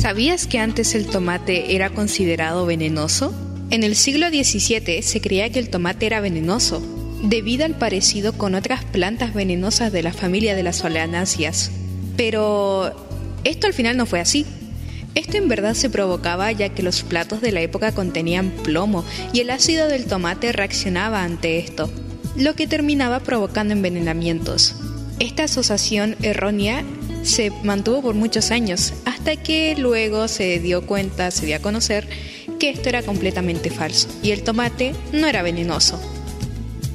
¿Sabías que antes el tomate era considerado venenoso? En el siglo XVII se creía que el tomate era venenoso, debido al parecido con otras plantas venenosas de la familia de las solanáceas. Pero esto al final no fue así. Esto en verdad se provocaba ya que los platos de la época contenían plomo y el ácido del tomate reaccionaba ante esto, lo que terminaba provocando envenenamientos. Esta asociación errónea se mantuvo por muchos años, hasta que luego se dio a conocer que esto era completamente falso y el tomate no era venenoso.